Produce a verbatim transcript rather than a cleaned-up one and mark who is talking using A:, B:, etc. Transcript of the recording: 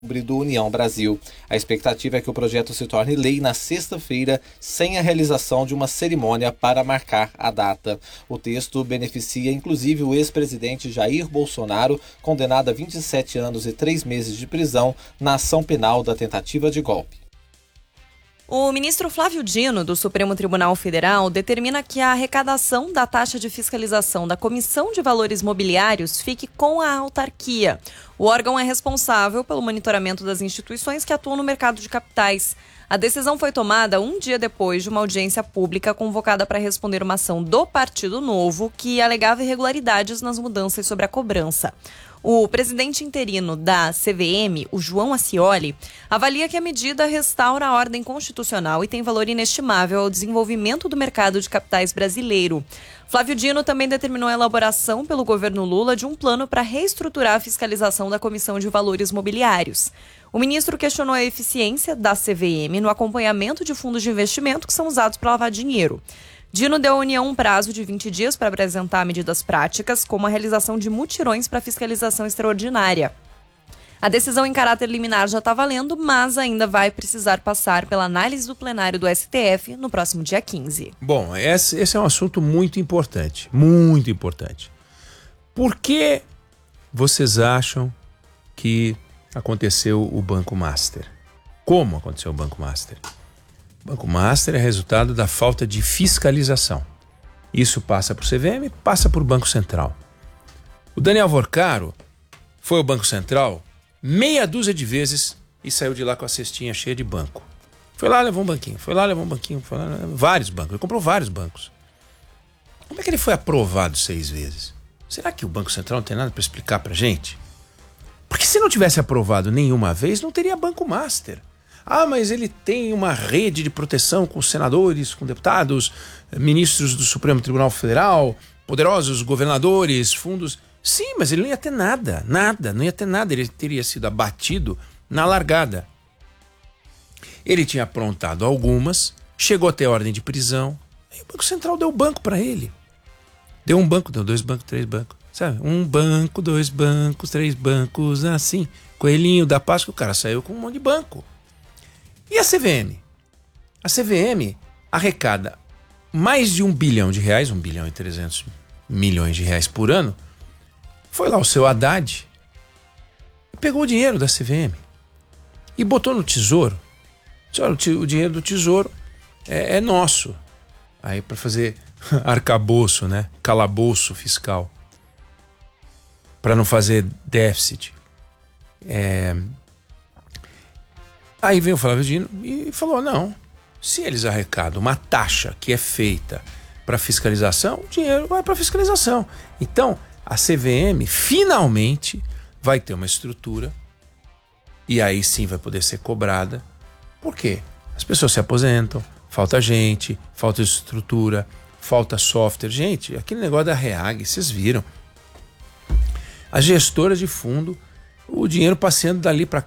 A: do União Brasil. A expectativa é que o projeto se torne lei na sexta-feira, sem a realização de uma cerimônia para marcar a data. O texto beneficia inclusive o ex-presidente Jair Bolsonaro, condenado a vinte e sete anos e três meses de prisão na ação penal da tentativa de golpe.
B: O ministro Flávio Dino, do Supremo Tribunal Federal, determina que a arrecadação da taxa de fiscalização da Comissão de Valores Mobiliários fique com a autarquia. O órgão é responsável pelo monitoramento das instituições que atuam no mercado de capitais. A decisão foi tomada um dia depois de uma audiência pública convocada para responder uma ação do Partido Novo que alegava irregularidades nas mudanças sobre a cobrança. O presidente interino da C V M, o João Ascioli, avalia que a medida restaura a ordem constitucional e tem valor inestimável ao desenvolvimento do mercado de capitais brasileiro. Flávio Dino também determinou a elaboração pelo governo Lula de um plano para reestruturar a fiscalização da Comissão de Valores Mobiliários. O ministro questionou a eficiência da C V M no acompanhamento de fundos de investimento que são usados para lavar dinheiro. Dino deu à União um prazo de vinte dias para apresentar medidas práticas, como a realização de mutirões para fiscalização extraordinária. A decisão em caráter liminar já está valendo, mas ainda vai precisar passar pela análise do plenário do S T F no próximo dia quinze.
C: Bom, esse, esse é um assunto muito importante, muito importante. Por que vocês acham que aconteceu o Banco Master? Como aconteceu o Banco Master? O Banco Master é resultado da falta de fiscalização. Isso passa por C V M, passa por Banco Central. O Daniel Vorcaro foi ao Banco Central meia dúzia de vezes e saiu de lá com a cestinha cheia de banco. Foi lá, levou um banquinho, foi lá, levou um banquinho, foi lá, vários bancos. Ele comprou vários bancos. Como é que ele foi aprovado seis vezes? Será que o Banco Central não tem nada para explicar para gente? Porque se não tivesse aprovado nenhuma vez, não teria Banco Master. Ah, mas ele tem uma rede de proteção com senadores, com deputados, ministros do Supremo Tribunal Federal, poderosos governadores, fundos. Sim, mas ele não ia ter nada, nada, não ia ter nada. Ele teria sido abatido na largada. Ele tinha aprontado algumas, chegou até ordem de prisão. Aí o Banco Central deu banco para ele. Deu um banco, deu dois bancos, três bancos. Sabe? Um banco, dois bancos, três bancos, assim. Coelhinho da Páscoa, o cara saiu com um monte de banco. E a C V M? A C V M arrecada mais de um bilhão de reais, um bilhão e trezentos milhões de reais por ano. Foi lá o seu Haddad, pegou o dinheiro da C V M e botou no tesouro. Disse, olha, o dinheiro do tesouro é, é nosso. Aí para fazer arcabouço, né? Calabouço fiscal. Para não fazer déficit. É... Aí veio o Flávio Dino e falou, não, se eles arrecadam uma taxa que é feita para fiscalização, o dinheiro vai para fiscalização. Então, a C V M finalmente vai ter uma estrutura e aí sim vai poder ser cobrada. Por quê? As pessoas se aposentam, falta gente, falta estrutura, falta software. Gente, aquele negócio da REAG, vocês viram. As gestoras de fundo, o dinheiro passeando dali para